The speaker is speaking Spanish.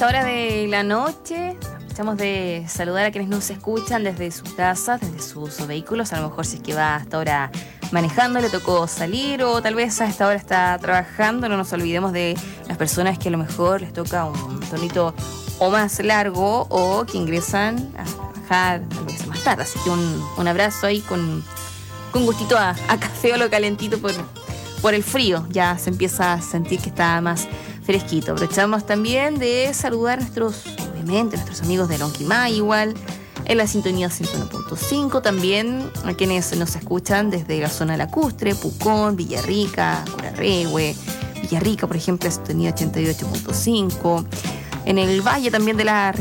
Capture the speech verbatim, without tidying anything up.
esta hora de la noche aprovechamos de saludar a quienes nos escuchan desde sus casas, desde sus vehículos. A lo mejor si es que va hasta ahora manejando, le tocó salir, o tal vez a esta hora está trabajando. No nos olvidemos de las personas que a lo mejor les toca un tonito o más largo, o que ingresan a trabajar tal vez más tarde. Así que un, un abrazo ahí con, con gustito a, a café o lo calentito por, por el frío. Ya se empieza a sentir que está más fresquito. Aprovechamos también de saludar a nuestros, obviamente, nuestros amigos de Lonquimay, igual, en la sintonía ciento uno punto cinco. También a quienes nos escuchan desde la zona lacustre, Pucón, Villarrica, Curarrehue, Villarrica, por ejemplo, sintonía ochenta y ocho punto cinco. En el valle también de la